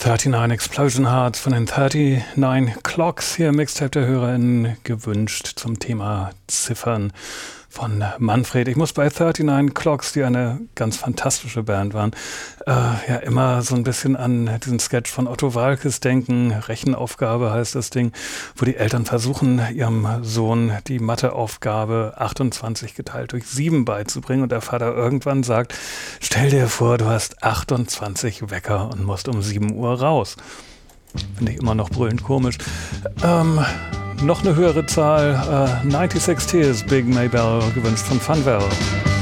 39 Explosion Hearts von den 39 Clocks, hier im Mixtape der HörerInnen gewünscht zum Thema Ziffern von Manfred. Ich muss bei 39 Clocks, die eine ganz fantastische Band waren, ja immer so ein bisschen an diesen Sketch von Otto Waalkes denken. Rechenaufgabe heißt das Ding, wo die Eltern versuchen, ihrem Sohn die Matheaufgabe 28 geteilt durch 7 beizubringen und der Vater irgendwann sagt, stell dir vor, du hast 28 Wecker und musst um 7 Uhr raus. Finde ich immer noch brüllend komisch. Noch eine höhere Zahl, 96 Tears, Big Maybell, gewünscht von Funwell.